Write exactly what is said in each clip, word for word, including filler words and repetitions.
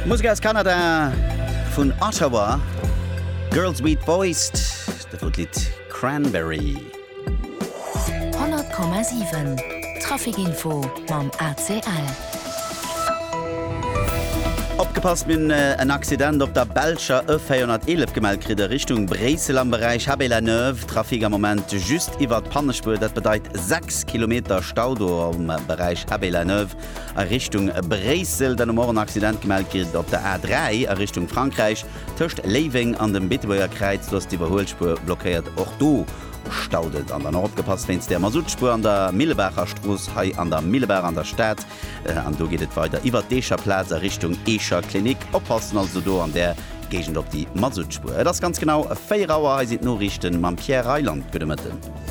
Musik aus Kanada von Ottawa, Girls Beat Voiced, der Lied Cranberry. hundert Komma sieben Trafikinfo beim A C L. Abgepasst bin äh, ein Accident auf der Belcher E vierhundertelf gemeldet Richtung Bresel am Bereich Habé-la-Neuve. Trafik am Moment just über die Pannenspur. Das bedeutet sechs Kilometer Staudo am Bereich Habé-la-Neuve Richtung Bresel. Dann morgen ein Accident gemeldet auf der A drei Richtung Frankreich. Zwischen Leving an dem Bitburger Kreuz, das die Überholspur blockiert. Auch du staudet an der Nordgepasst, wenn es der Masutspur an der Millebacher Straße, hier an der Millebar an der Stadt. Äh, und da geht es weiter über Descher Platz Richtung Escher Klinik. Aufpassen also da an der Gegend auf die Masutspur. Das ist ganz genau vier Uhr, hier sind Nachrichten mit Pierre Reiland. Gute Mitte.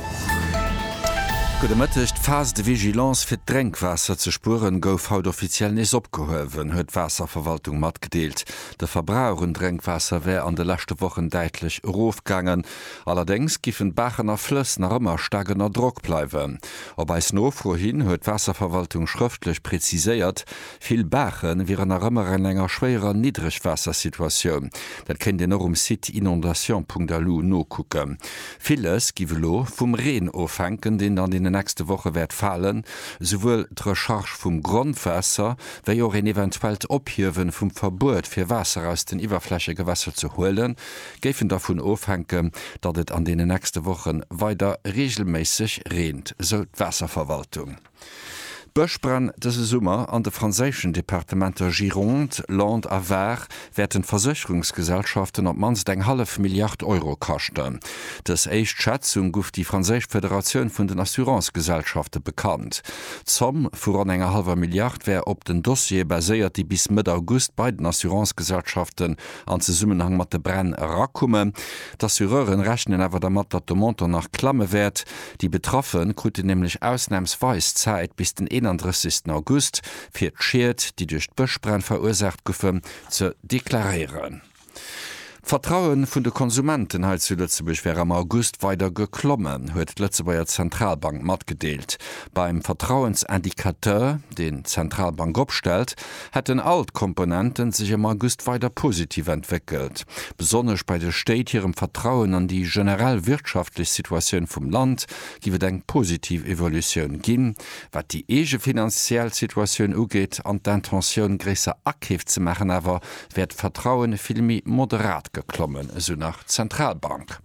Gute Mëttecht fas de Vigilance fir Dränkwasser ze Spuren gouf haut offiziell nes opgehowen, huet Wasserverwaltung mat gedeelt. De Verbrauchen Dränkwasser wär an de lachte Wochen deitlich rofgangen. Allerdings giffen Bachener Flöss nach ëmmer stagener Druck bleiwe. Ob eis nofro hin huet Wasserverwaltung schriftlich preziséiert, vill Bachen wären nach ëmmer en enger schwéer Niedrigwassersituation. Dat kennt den noch um Site inondation punkt a l u no kucken. Vieles givelo vum Reen ofhängen, den an den nächste Woche werd fallen, sowohl d' Recharge vum Grundwasser, wéi jo en eventuell Ophiwen vum Verbot fir Wasser aus den Iwerflächegewässer zu holen, géiffen davon ofhängen, dat et an den nächste Wochen weiter regelmäßig rent, so d'Wasserverwaltung. Bëchbrenn dëse Summer an de franzéschen Departementer Gironde, Land a Var werden Versicherungsgesellschaften op mans eng half Milliard Euro kachten. Des éicht Schätzung gouf die Franzésch Föderation vun den Assurancegesellschaften bekannt. Zomm vu an enger halber Milliard wär op den Dossier baséiert, die bis Mitte August bei den Assurancegesellschaften an ze Summenhang mat de Brenn rakumme. D'Assureuren rechnen awer der mat dat de Monter nach Klamme wert. Die Betroffen krute nämlich ausnahmsweis Zeit bis den einunddreißigsten August fir d'Schied, die durch d'Bëchbrenn verursacht goufen, ze deklarieren. Vertrauen vun de Konsumenten hat zu Lützeburg wär am August weiter geklommen, huet Lützebauer Zentralbank mat gedeelt. Beim Vertrauensindikateur, den Zentralbank opstellt, hat den Altkomponenten sich im August weiter positiv entwickelt. Besonders bei der steht ihrem Vertrauen an die generell wirtschaftliche Situation vom Land giwe eng positiv Evolution ginn, wat die ege finanzielle Situation ugeht an d'intention gräser aktiv zu machen, aber wird Vertrauen vielmi moderat geklommen, so nach Zentralbank.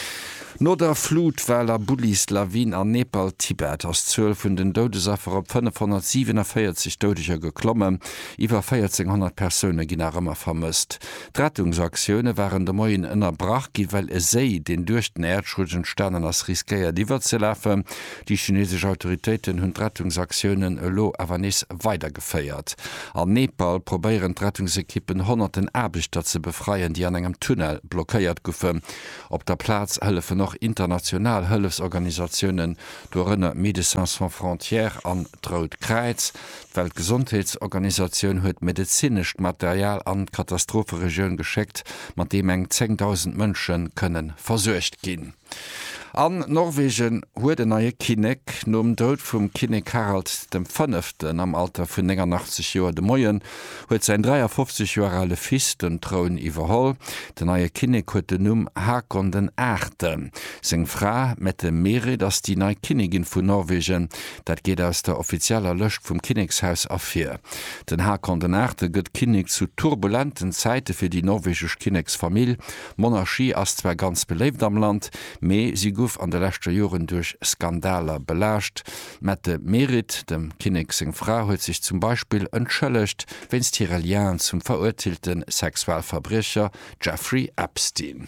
No der Flutwäler Bullis Lawin an Nepal Tibet aus zwölf vun den Dodesaffer op fünfhundertsiebenundvierzig Dodescher geklommen, iwwer vierzehnhundert Personen gin ëmmer vermisst. Rettungsaktionune waren de Moien ënnerbrach, giwel e See den durch den Erdschruden Sternen as riskéiert iwwer ze läffen. Die chinesische Autoritäten hunn Rettungsaktionen lo awer nis weitergeféiert. An Nepal probéieren Rettungsekippen hunderten Erbichter ze befreien, die an engem Tunnel blockéiert goufen. Op der Platz helfen noch international Hëllefsorganisationen dorënne Médecins Sans Frontières an Rote Kreuz. Weltgesundheitsorganisationun huet medizinecht Material an Katastropheregioun gescheckt, mat dem eng zehntausend Mënschen kënnen versuercht ginn. An Norwegen huet de neue Kinnek nom Dod vum Kinnek Harald dem Fënneften am Alter vun neunundachtzig Joer de Moien huet sein dreiundfünfzig Joer alle Fis den Thron iwwerholl. De neue Kinnek huet den Numm Hakon den Achte. Seng Fra met dem Meere, dats die neue Kinnegin vun Norwegen, dat geht aus der offizieller Lëcht vum Kinnekshaus afir. Den Hakon den Achte gëtt Kinnek zu turbulenten Zeite fir die norwegsch Kinneksfamilie. Monarchie ass zwer ganz beleeft am Land, méi sie gouf an de lechte Joren durch Skandaler belascht. Met de Merit, dem Kinnek seg Frau, huet sich zum Beispiel entschëllecht, wenns Tirelian zum verurteilten Sexualverbrecher Jeffrey Epstein.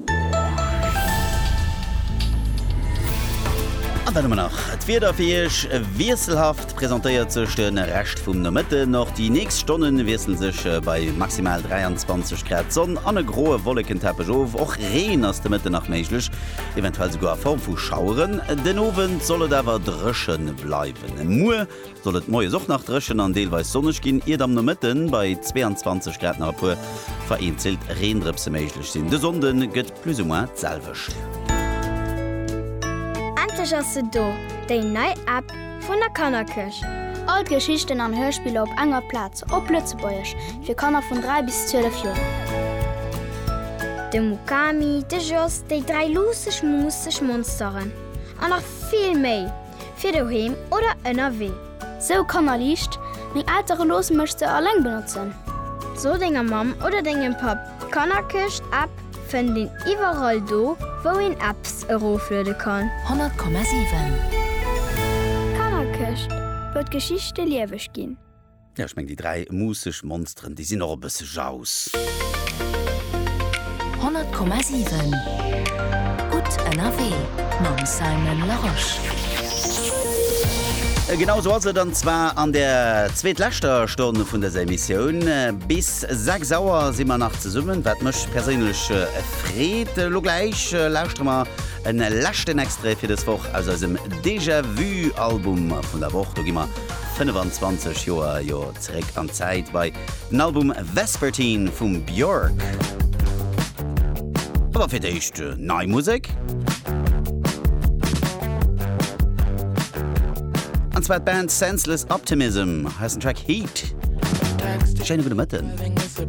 Nach Et wird auf ich wieselhaft präsentiert zu stören recht vum der Mitte noch die nächsten Stunden wirsel sich bei maximal dreiundzwanzig Grad Sonne an grohe Wolkenteppich auf auch Regen aus der Mitte nach möglich eventuell sogar Form vu Schauren den Ofen solle dawer drschen bleiben Mu sollet moie such nach drschen an Deelweis sonnig gin ihr am der Mitten bei zweiundzwanzig Grad nach pur vereinzelt Rehendripse möglich sind de Sonden gëtt plus ou moins selwech. Do, déi nei App vun der Kannerkirch. All Geschichten an Hörspiele op enger Platz op Lützebäuerch fir Kanner vun drei bis zwölf Joer. De Mukami, de Joss, déi drei lusech musech Monsteren. An noch viel méi, fir doheem oder ënner weh. So kann er liicht, még ältere Los mëchte alleng benutzen. So dinger Mam oder degem Pap kann er köcht ab fën den iwwerall do, wo en Apps eroflöde kann. hundert Komma sieben. Kannerköcht wird Geschichte liewech gin. Ja, ich mein, die drei musech Monstren, die sind noch ein bisschen jaus. hundert Komma sieben. Gut N R W. Mam Simon Laroche. Genauso also dann zwar an der zweitletzter Stunde von der Emission bis sechs Sauer sind wir nach zu summen, was mich persönlich äh, freut. Äh, gleich äh, lauschen wir einen letzten Extra für das Woche aus dem Déjà-vu-Album von der Woche. Da gehen wir fünfundzwanzig Jahre ja, zurück an Zeit bei dem Album Vespertine von Björk. Aber für die erste neue Musik. Und zwar die Band Senseless Optimism heißt ein Track Heat. Schöne gute Mitte.